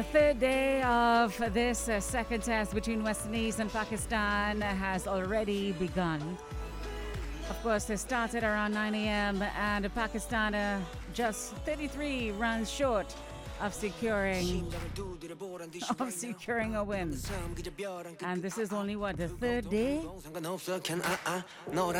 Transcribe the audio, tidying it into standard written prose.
Third day of this second test between West Indies and Pakistan has already begun. Of course, it started around 9 a.m. and Pakistan just 33 runs short of securing a win. And this is only what, the third day?